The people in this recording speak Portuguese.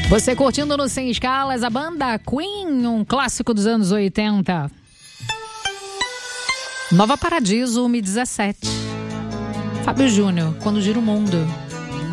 Você curtindo no Sem Escalas a banda Queen, um clássico dos anos 80. Nova Paradiso, 2017. Fábio Júnior, Quando Gira o Mundo.